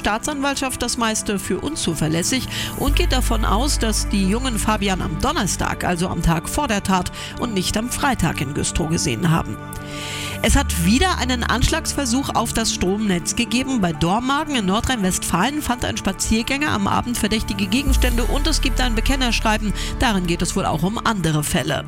Staatsanwaltschaft das meiste für unzuverlässig und geht davon aus, dass die Jungen Fabian am Donnerstag, also am Tag vor der Tat und nicht am Freitag in Güstrow gesehen haben. Es hat wieder einen Anschlagsversuch auf das Stromnetz gegeben. Bei Dormagen in Nordrhein-Westfalen fand ein Spaziergänger am Abend verdächtige Gegenstände und es gibt ein Bekennerschreiben. Darin geht es wohl auch um andere Fälle.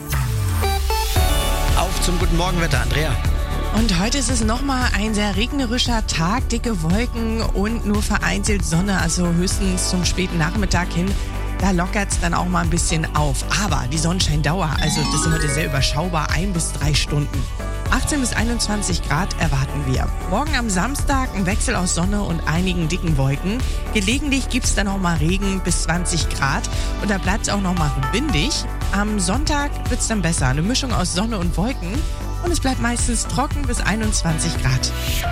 Auf zum guten Morgenwetter, Andrea. Und heute ist es nochmal ein sehr regnerischer Tag, dicke Wolken und nur vereinzelt Sonne, also höchstens zum späten Nachmittag hin. Da lockert es dann auch mal ein bisschen auf. Aber die Sonnenscheindauer, also das ist heute sehr überschaubar, 1 bis 3 Stunden. 18 bis 21 Grad erwarten wir. Morgen am Samstag ein Wechsel aus Sonne und einigen dicken Wolken. Gelegentlich gibt es dann auch mal Regen bis 20 Grad und da bleibt es auch noch mal windig. Am Sonntag wird es dann besser. Eine Mischung aus Sonne und Wolken und es bleibt meistens trocken bis 21 Grad.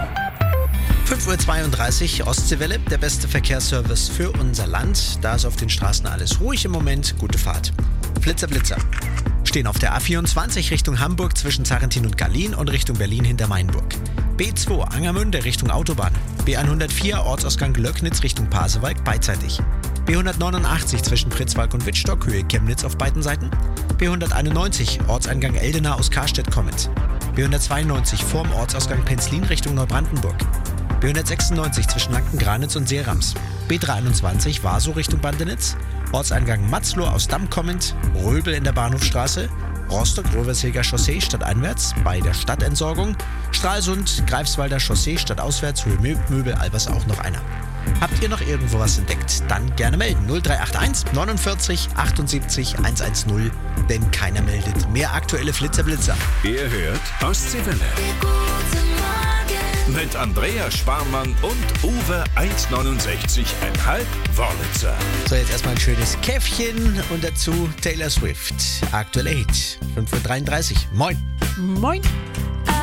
5.32 Uhr, Ostseewelle, der beste Verkehrsservice für unser Land. Da ist auf den Straßen alles ruhig im Moment. Gute Fahrt. Blitzer, Blitzer. Stehen auf der A24 Richtung Hamburg zwischen Zarrentin und Gallien und Richtung Berlin hinter Mainburg. B2 Angermünde Richtung Autobahn. B104 Ortsausgang Löcknitz Richtung Pasewalk beidseitig. B189 zwischen Pritzwalk und Wittstock Höhe Chemnitz auf beiden Seiten. B191 Ortseingang Eldena aus Karstedt kommend. B192 vorm Ortsausgang Penzlin Richtung Neubrandenburg. B196 zwischen Lanken-Granitz und Seerams. B321 Warsow Richtung Bandenitz. Ortseingang Matzloh aus Damm kommend. Röbel in der Bahnhofstraße. Rostock-Rovershilger Chaussee stadteinwärts bei der Stadtentsorgung. Stralsund, Greifswalder Chaussee stadtauswärts, Höhe Möbel, Albers auch noch einer. Habt ihr noch irgendwo was entdeckt? Dann gerne melden. 0381 49 78 110, denn keiner meldet. Mehr aktuelle Flitzer-Blitzer. Ihr hört Ostseewelle. Mit Andrea Sparmann und Uwe 1,69,5 Wörlitzer. So, jetzt erstmal ein schönes Käffchen und dazu Taylor Swift. Aktuelle Hit. 5.33 Uhr. Moin. Moin.